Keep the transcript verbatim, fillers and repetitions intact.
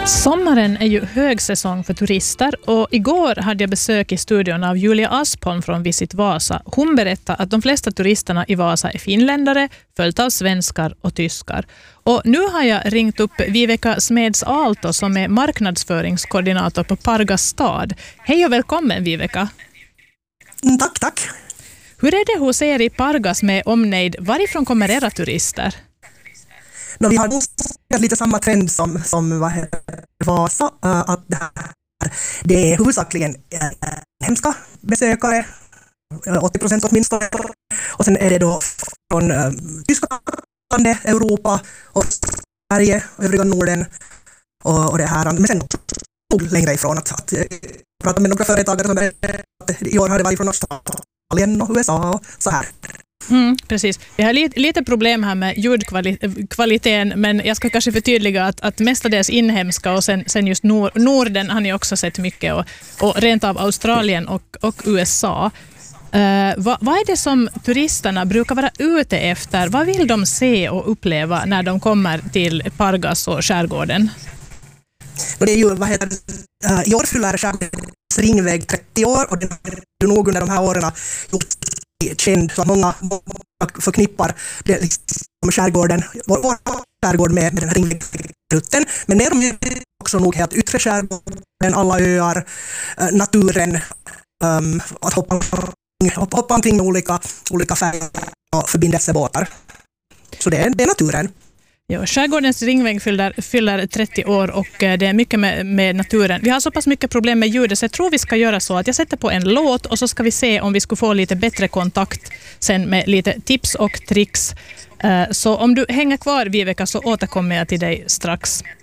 Sommaren är ju högsäsong för turister och igår hade jag besök i studion av Julia Aspholm från Visit Vasa. Hon berättade att de flesta turisterna i Vasa är finländare, följt av svenskar och tyskar. Och nu har jag ringt upp Viveka Smeds Aalto som är marknadsföringskoordinator på Pargas stad. Hej och välkommen Viveka. Mm, tack, tack. Hur är det hos er i Pargas med omnejd? Varifrån kommer era turister? No, vi har lite samma trend som, som vad heter Vasa, uh, att det, här, det är huvudsakligen uh, hemska besökare, uh, åttio procent åtminstone, och sen är det då från uh, Tyskland, Europa och Sverige och övriga Norden och, och det här, men sen längre ifrån att, att jag pratar med några företagare som är, att i år har det varit från Australien och U S A och så här. Mm, precis. Vi har lite, lite problem här med ljudkvaliteten, men jag ska kanske förtydliga att, att mestadels inhemska och sen, sen just nor, Norden har ni också sett mycket och, och rent av Australien och, och U S A. Uh, vad, vad är det som turisterna brukar vara ute efter? Vad vill de se och uppleva när de kommer till Pargas och skärgården? Det är ju, vad heter det, uh, i år fyller skärgårdens ringväg trettio år och det är nog under de här åren gjort känd så många förknippar det liksom skärgården, vår, vår skärgård med, med den här ringvägsrutten. Men mer om också nog helt yttre skärgården, alla öar, naturen, um, att hoppa, hoppa, hoppa omkring med olika, olika färger och förbindelsebåtar. Så det är, det är naturen. Ja, skärgårdens ringväg fyller, fyller trettio år och det är mycket med, med naturen. Vi har så pass mycket problem med ljudet så jag tror vi ska göra så att jag sätter på en låt och så ska vi se om vi skulle få lite bättre kontakt sen med lite tips och tricks. Så om du hänger kvar Viveka så återkommer jag till dig strax.